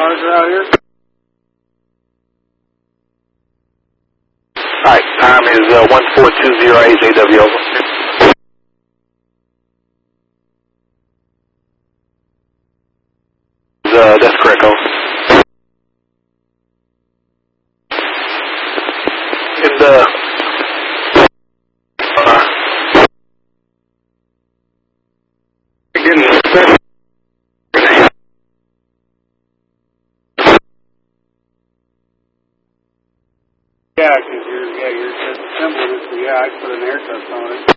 cars are out here. Alright, time is 14208 AW over. That's correct, over. And getting Yeah, because your symbol is, yeah, I put an air test on it.